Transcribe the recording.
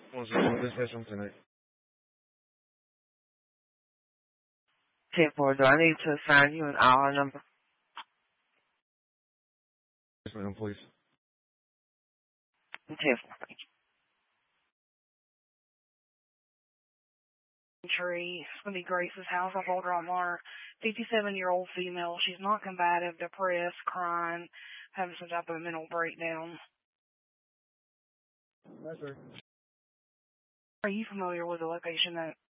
One second, dispatch on tonight. 10-4, do I need to assign you an hour number? Yes, ma'am, please. 10-4. Tree. It's going to be Grace's house. I told her I'm on her 57-year-old female. She's not combative, depressed, crying, having some type of mental breakdown. Yes, sir. Are you familiar with the location that